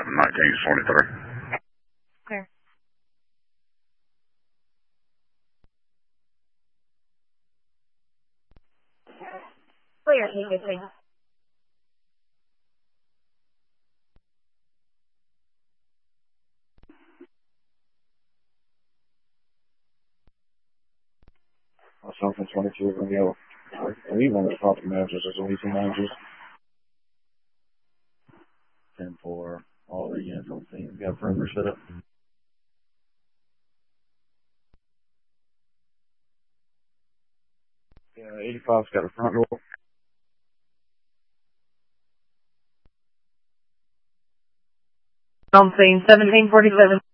1923. Clear. Clear, TBC. Something 22 from you. Are you one of the property managers or the leasing managers? 10-4, all the units on the scene. You got perimeter set up? Yeah, 85's got a front door. On scene, 1747.